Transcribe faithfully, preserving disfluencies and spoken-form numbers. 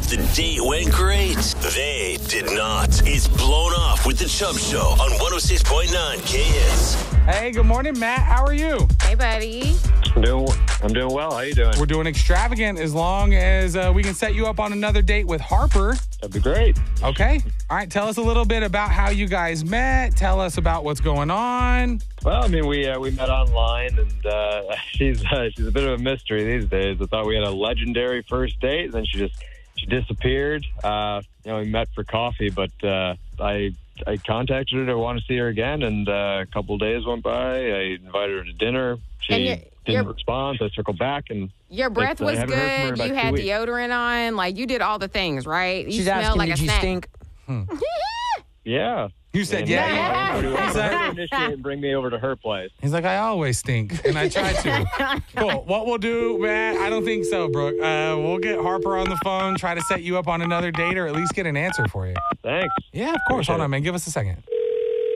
the date went great. They did not. It's Blown Off with the Chubb Show on one oh six point nine K S. Hey, good morning, Matt. How are you? Hey, buddy. I'm doing, I'm doing well. How you doing? We're doing extravagant as long as uh, we can set you up on another date with Harper. That'd be great. Okay. All right. Tell us a little bit about how you guys met. Tell us about what's going on. Well, I mean, we uh, we met online, and uh, she's uh, she's a bit of a mystery these days. I thought we had a legendary first date, and then she just she disappeared. Uh, you know, we met for coffee, but uh, I I contacted her to want to see her again, and uh, a couple of days went by. I invited her to dinner. She And you're- didn't you're- respond, so I circled back, and Your breath I was haven't heard from her in good. You about had two weeks. deodorant on. Like, you did all the things, right? You She's smelled asking, like did a you snack. stink? yeah. You said, And, yeah, uh, yeah. I told her He's to like, initiate and bring me over to her place. he's like, I always stink, and I try to. Cool. What we'll do, Matt, I don't think so, Brooke. Uh, we'll get Harper on the phone, try to set you up on another date, or at least get an answer for you. Thanks. Yeah, of course. Appreciate Hold on, it. man. Give us a second.